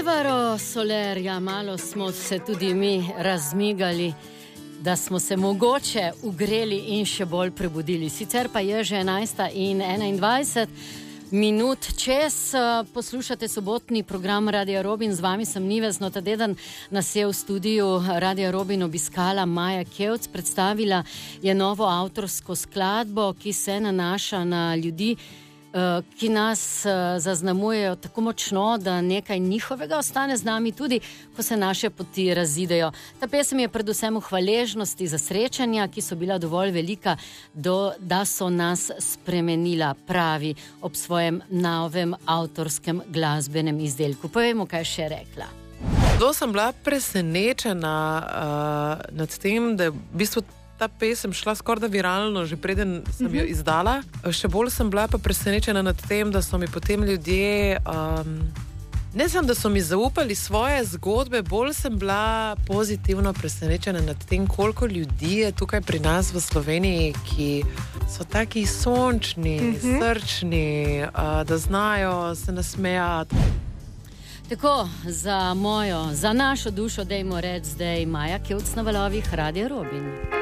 Alvaro Soler, ja, malo smo se tudi mi razmigali, da smo se mogoče ugreli in še bolj prebudili. Sicer pa je že 11:21 minut čez. Poslušate sobotni program Radia Robin, z vami sem Nives. No, ta teden nas je v studiu Radia Robin obiskala Maja Kevc, predstavila je novo avtorsko skladbo, ki se nanaša na ljudi, ki nas zaznamujejo tako močno, da nekaj njihovega ostane z nami, tudi ko se naše poti razidejo. Ta pesem je predvsem v hvaležnosti za srečanja, ki so bila dovolj velika, da so nas spremenila, pravi ob svojem novem avtorskem glasbenem izdelku. Povejmo, kaj je še rekla. Zelo sem bila presenečena nad tem, da je v bistvu ta pesem šla skoraj viralno, že preden sem jo izdala. Še bolj sem bila pa presenečena nad tem, da so mi potem ljudje, ne samo, da so mi zaupali svoje zgodbe, bolj sem bila pozitivno presenečena nad tem, koliko ljudi je tukaj pri nas v Sloveniji, ki so taki sončni, srčni, da znajo se nasmejati. Tako, za našo dušo dajmo reči zdaj Maja Kevc na valovih Radia Robin.